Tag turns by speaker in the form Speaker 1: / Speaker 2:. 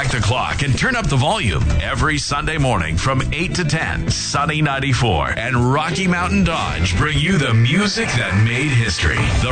Speaker 1: back the clock and turn up the volume. Every Sunday morning from 8 to 10, Sunny 94 and Rocky Mountain Dodge bring you the music that made history. The